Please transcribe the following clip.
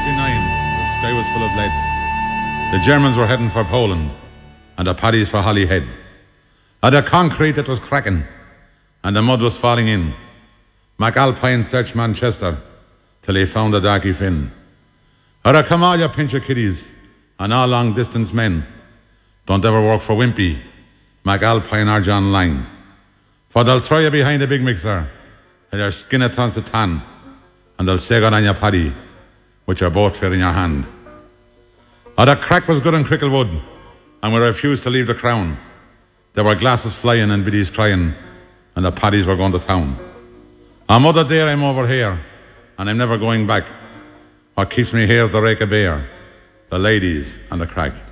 the sky was full of lead. The Germans were heading for Poland, and the Paddies for Holyhead. The concrete that was cracking, and the mud was falling in. McAlpine searched Manchester till he found the Darky Finn. Come all you pincher kiddies and all long distance men. Don't ever work for Wimpy, McAlpine or John Lang. For they'll throw you behind the big mixer till your skin it turns to tan, and they'll say good on your paddy with your boat fair in your hand. The crack was good in Cricklewood, and we refused to leave the Crown. There were glasses flying and biddies crying, and the paddies were going to town. Mother dear, I'm over here, and I'm never going back. What keeps me here is the rake of beer, the ladies and the crack.